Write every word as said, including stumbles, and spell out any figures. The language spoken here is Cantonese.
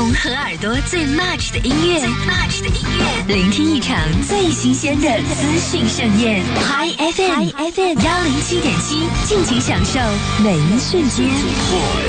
中和耳朵最 much 的音乐，最 much 的音乐，聆听一场最新鲜的资讯盛宴。Hi F M，Hi F M 幺零七点七，尽情享受每一瞬间。